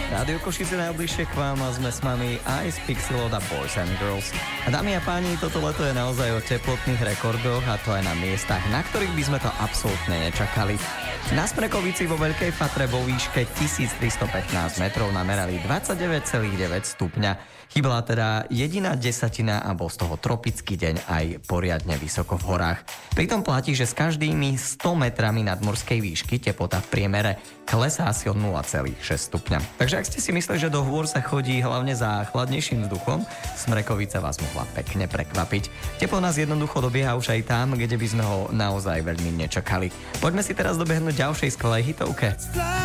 Rádio Košice najbližšie k vám a sme s vami aj z Pixiloda Boys and Girls. A dámy a páni, toto leto je naozaj o teplotných rekordoch a to aj na miestach, na ktorých by sme to absolútne nečakali. Na Smrekovici vo Veľkej Fatre vo výške 1315 metrov namerali 29,9 stupňa. Chýbala teda jediná desatina a bol z toho tropický deň aj poriadne vysoko v horách. Pritom platí, že s každými 100 metrami nadmorskej výšky teplota v priemere klesá asi o 0,6 stupňa. Takže ak ste si mysleli, že do hôr sa chodí hlavne za chladnejším vzduchom, Smrekovica vás mohla pekne prekvapiť. Teplo nás jednoducho dobieha už aj tam, kde by sme ho naozaj veľmi nečakali. Poďme si teraz dobehnúť ďalšej skvelej hitovke.